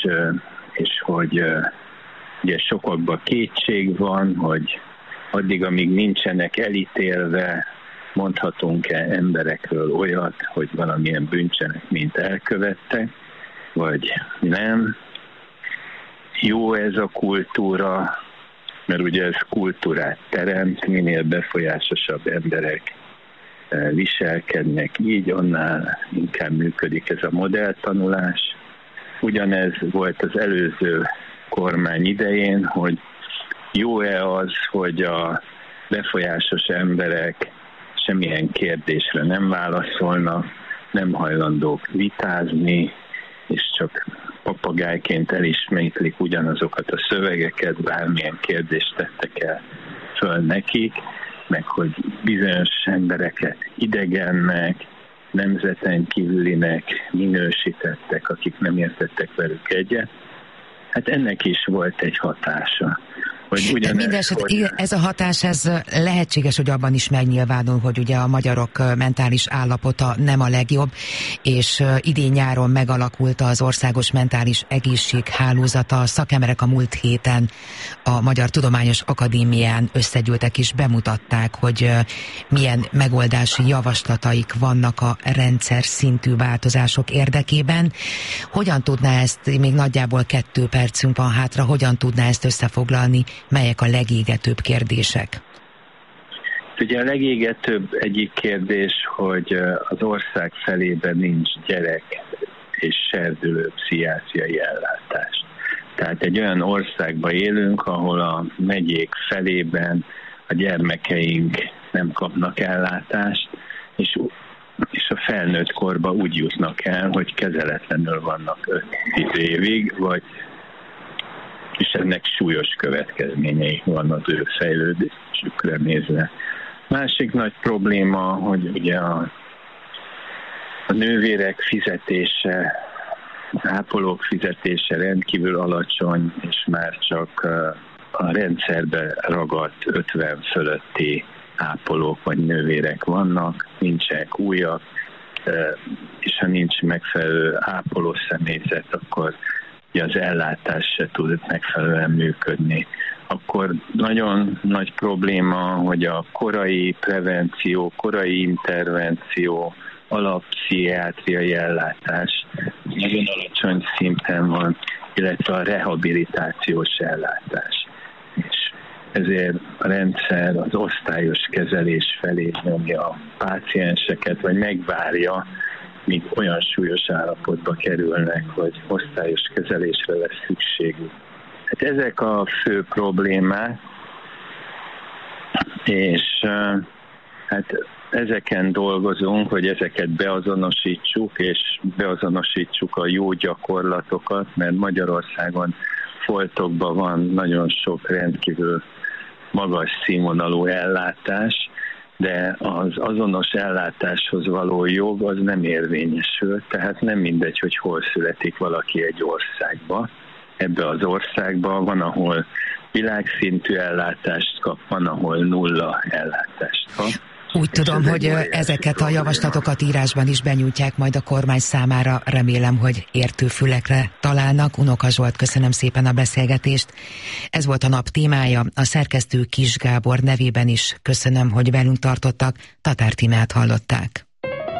és hogy ugye sokakban kétség van, hogy addig, amíg nincsenek elítélve, mondhatunk-e emberekről olyat, hogy valamilyen bűncselekményt elkövettek, vagy nem. Jó ez a kultúra, mert ugye ez kultúrát teremt, minél befolyásosabb emberek viselkednek így, annál inkább működik ez a modelltanulás. Ugyanez volt az előző kormány idején, hogy jó-e az, hogy a befolyásos emberek semmilyen kérdésre nem válaszolnak, nem hajlandók vitázni, és csak papagájként elismétlik ugyanazokat a szövegeket, bármilyen kérdést tettek el föl nekik, meg hogy bizonyos embereket idegennek, nemzeten kívülinek minősítettek, akik nem értettek velük egyet. Hát ennek is volt egy hatása. Ez a hatás, ez lehetséges, hogy abban is megnyilvánul, hogy ugye a magyarok mentális állapota nem a legjobb, és idén-nyáron megalakult az Országos Mentális Egészséghálózata. A szakemberek a múlt héten a Magyar Tudományos Akadémián összegyűltek és bemutatták, hogy milyen megoldási javaslataik vannak a rendszer szintű változások érdekében. Hogyan tudná ezt, még nagyjából 2 percünk van hátra, hogyan tudná ezt összefoglalni? Melyek a legégetőbb kérdések? Ugye a legégetőbb egyik kérdés, hogy az ország felében nincs gyerek és serdülő pszichiátriai ellátás. Tehát egy olyan országban élünk, ahol a megyék felében a gyermekeink nem kapnak ellátást, és a felnőtt korba úgy jutnak el, hogy kezeletlenül vannak 5-10 évig, és ennek súlyos következményei van az ő fejlődésükre nézve. Másik nagy probléma, hogy ugye a nővérek fizetése, ápolók fizetése rendkívül alacsony, és már csak a rendszerbe ragadt 50 fölötti ápolók vagy nővérek vannak, nincsenek újak, és ha nincs megfelelő ápoló személyzet, akkor az ellátás se tud megfelelően működni. Akkor nagyon nagy probléma, hogy a korai prevenció, korai intervenció, alappszichiátriai ellátás nagyon alacsony szinten van, illetve a rehabilitációs ellátás. És ezért a rendszer az osztályos kezelés felé nyomja a pácienseket, vagy megvárja, míg olyan súlyos állapotba kerülnek, hogy osztályos kezelésre lesz szükségük. Hát ezek a fő problémák, és hát ezeken dolgozunk, hogy ezeket beazonosítsuk, és beazonosítsuk a jó gyakorlatokat, mert Magyarországon foltokban van nagyon sok rendkívül magas színvonalú ellátás, de az azonos ellátáshoz való jog az nem érvényesül, tehát nem mindegy, hogy hol születik valaki egy országba. Ebbe az országban van, ahol világszintű ellátást kap, van, ahol nulla ellátást kap. Úgy tudom, hogy ezeket a javaslatokat írásban is benyújtják majd a kormány számára. Remélem, hogy értő fülekre találnak. Unoka Zsolt, köszönöm szépen a beszélgetést. Ez volt a nap témája. A szerkesztő Kis Gábor nevében is köszönöm, hogy velünk tartottak. Tatár Tímeát hallották.